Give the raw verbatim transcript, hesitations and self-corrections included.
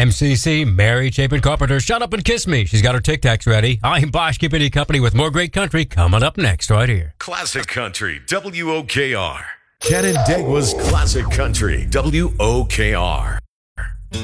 M C C, Mary Chapin Carpenter, shut up and kiss me. She's got her Tic Tacs ready. I'm Bosch keeping you company with more great country coming up next right here. Classic Country, W O K R. Canandaigua's Classic Country, W O K R.